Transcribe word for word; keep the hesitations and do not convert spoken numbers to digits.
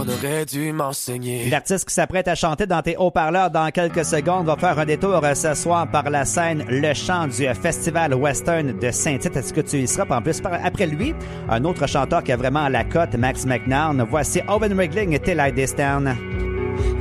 on aurait dû m'enseigner. L'artiste qui s'apprête à chanter dans tes haut-parleurs dans quelques secondes va faire un détour ce soir par la scène Le Chant du Festival Western de Saint-Tite. Est-ce que tu y seras? En plus, après lui, un autre chanteur qui a vraiment la cote, Max McNown. Voici Owen Wriggling et Till I Distant.